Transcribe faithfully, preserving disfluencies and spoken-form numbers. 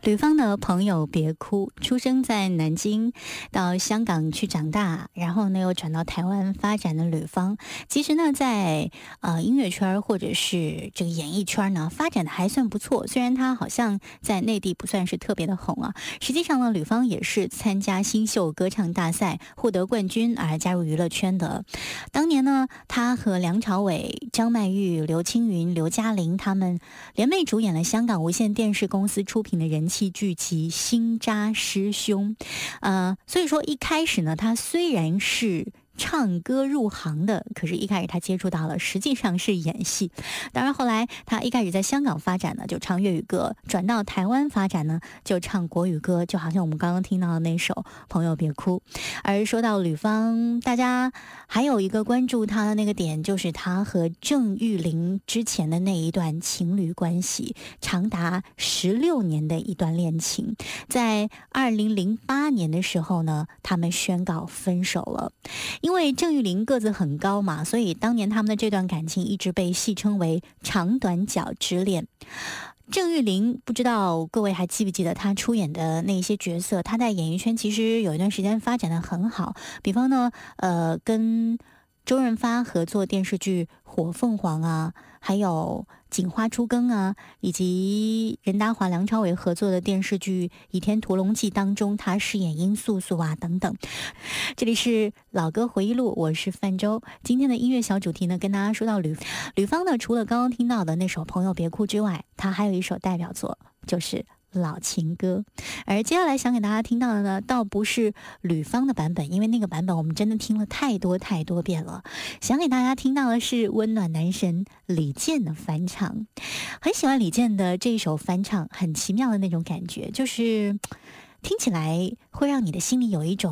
吕方的朋友别哭，出生在南京，到香港去长大，然后呢又转到台湾发展的吕方，其实呢在呃音乐圈或者是这个演艺圈呢发展的还算不错，虽然他好像在内地不算是特别的红啊，实际上呢吕方也是参加新秀歌唱大赛获得冠军而加入娱乐圈的。当年呢他和梁朝伟、张曼玉、刘青云、刘嘉玲他们联袂主演了香港无线电视公司出品的人气剧集《新扎师兄》，呃，所以说一开始呢，他虽然是唱歌入行的，可是一开始他接触到了实际上是演戏。当然后来他一开始在香港发展呢就唱粤语歌，转到台湾发展呢就唱国语歌，就好像我们刚刚听到的那首《朋友别哭》。而说到吕方，大家还有一个关注他的那个点，就是他和郑裕玲之前的那一段情侣关系，长达十六年的一段恋情。在二零零八年的时候呢，他们宣告分手了。因为郑裕玲个子很高嘛，所以当年他们的这段感情一直被戏称为长短脚之恋。郑裕玲不知道各位还记不记得她出演的那些角色，她在演艺圈其实有一段时间发展的很好，比方呢呃，跟周润发合作电视剧《火凤凰》啊，还有《锦花初更》啊，以及任达华、梁朝伟合作的电视剧《倚天屠龙记》当中，他饰演殷素素啊等等。这里是老歌回忆录，我是范舟。今天的音乐小主题呢，跟大家说到吕吕方呢，除了刚刚听到的那首《朋友别哭》之外，他还有一首代表作，就是老情歌。而接下来想给大家听到的呢，倒不是吕方的版本，因为那个版本我们真的听了太多太多遍了。想给大家听到的是温暖男神李健的翻唱。很喜欢李健的这一首翻唱，很奇妙的那种感觉，就是听起来会让你的心里有一种